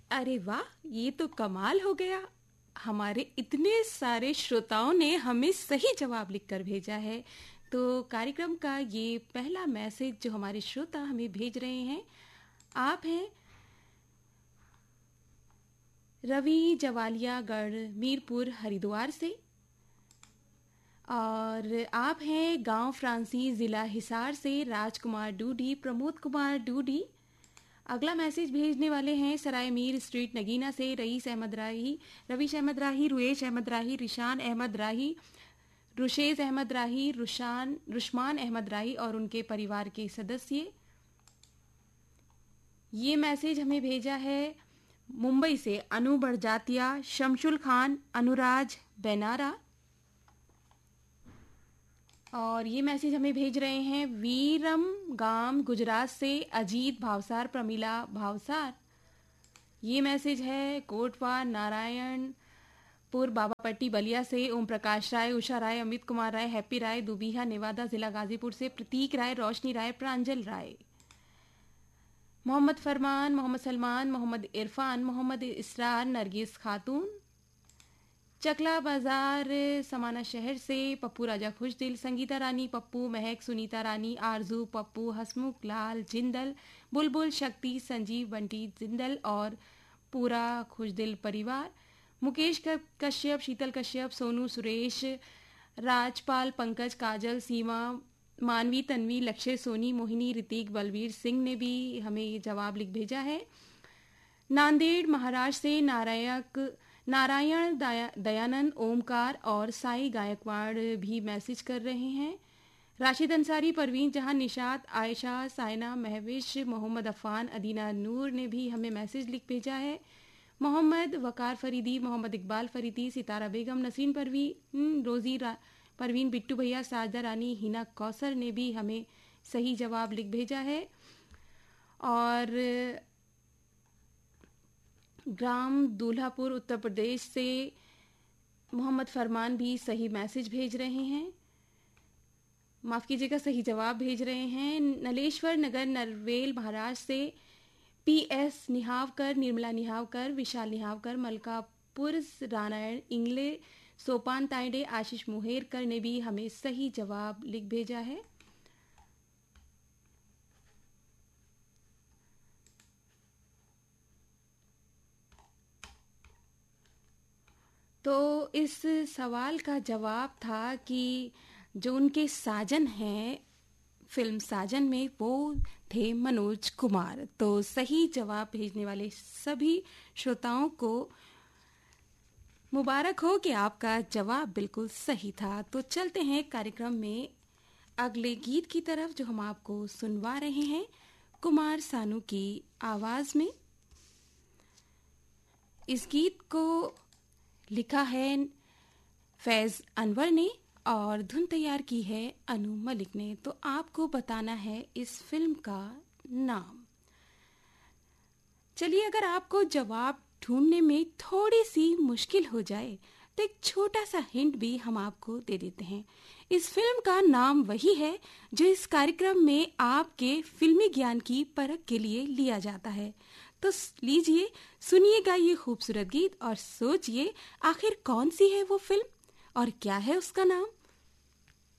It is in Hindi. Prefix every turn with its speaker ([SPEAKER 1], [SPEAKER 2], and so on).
[SPEAKER 1] अरे वाह, ये तो कमाल हो गया। हमारे इतने सारे श्रोताओं ने हमें सही जवाब लिखकर भेजा है। तो कार्यक्रम का ये पहला मैसेज जो हमारे श्रोता हमें भेज रहे हैं, आप हैं रवि जवालिया गढ़ मीरपुर हरिद्वार से, और आप हैं गांव फ्रांसी ज़िला हिसार से राजकुमार डूडी, प्रमोद कुमार डूडी। अगला मैसेज भेजने वाले हैं सराय मीर स्ट्रीट नगीना से रईस अहमद राही, रवीश अहमद राही, रुएश अहमद राही, रिशान अहमद राही, रुशेज अहमद राही, रुशमान अहमद राही और उनके परिवार के सदस्य। ये मैसेज हमें भेजा है मुंबई से अनु बड़जातिया, शमशुल खान, अनुराज बेनारा, और ये मैसेज हमें भेज रहे हैं वीरम गाम गुजरात से अजीत भावसार, प्रमिला भावसार। ये मैसेज है कोटवा नारायणपुर बाबापट्टी बलिया से ओम प्रकाश राय, उषा राय, अमित कुमार राय, हैप्पी राय, दुबिहा नेवादा जिला गाजीपुर से प्रतीक राय, रोशनी राय, प्रांजल राय, मोहम्मद फरमान, मोहम्मद सलमान, मोहम्मद इरफान, मोहम्मद इसरार, नरगिस खातून, चकला बाजार समाना शहर से पप्पू राजा खुशदिल, संगीता रानी, पप्पू महक, सुनीता रानी, आरजू पप्पू, हसमुख लाल जिंदल, बुलबुल शक्ति, संजीव बंटी जिंदल और पूरा खुशदिल परिवार, मुकेश कश्यप, शीतल कश्यप, सोनू सुरेश, राजपाल, पंकज, काजल, सीमा, मानवी, तन्वी, लक्ष्य, सोनी, मोहिनी, ऋतिक, बलवीर सिंह ने भी हमें ये जवाब लिख भेजा है। नांदेड़ महाराष्ट्र से नारायण दयानंद, ओमकार और साई गायकवाड़ भी मैसेज कर रहे हैं। राशिद अंसारी, परवीन जहां, निशात, आयशा, साइना, महविश, मोहम्मद अफान, अदीना नूर ने भी हमें मैसेज लिख भेजा है। मोहम्मद वकार फरीदी, मोहम्मद इकबाल फरीदी, सितारा बेगम, नसीन परवीन, रोजी परवीन, बिट्टू भैया, साजदा रानी, हिना कौसर ने भी हमें सही जवाब लिख भेजा है। और ग्राम दूल्हापुर उत्तर प्रदेश से मोहम्मद फरमान भी सही मैसेज भेज रहे हैं, माफ़ कीजिएगा, सही जवाब भेज रहे हैं। नलेश्वर नगर नरवेल महाराष्ट्र से पीएस निहावकर, निर्मला निहावकर, विशाल निहावकर, मलकापुर रानायण इंगले, सोपान ताइडे, आशीष मुहेरकर ने भी हमें सही जवाब लिख भेजा है। तो इस सवाल का जवाब था कि जो उनके साजन हैं फिल्म साजन में, वो थे मनोज कुमार। तो सही जवाब भेजने वाले सभी श्रोताओं को मुबारक हो कि आपका जवाब बिल्कुल सही था। तो चलते हैं कार्यक्रम में अगले गीत की तरफ जो हम आपको सुनवा रहे हैं कुमार सानू की आवाज में। इस गीत को लिखा है फैज अनवर ने और धुन तैयार की है अनु मलिक ने। तो आपको बताना है इस फिल्म का नाम। चलिए, अगर आपको जवाब ढूंढने में थोड़ी सी मुश्किल हो जाए तो एक छोटा सा हिंट भी हम आपको दे देते हैं। इस फिल्म का नाम वही है जो इस कार्यक्रम में आपके फिल्मी ज्ञान की परख के लिए लिया जाता है। तो लीजिए, सुनिएगा ये खूबसूरत गीत और सोचिए आखिर कौन सी है वो फिल्म और क्या है उसका नाम।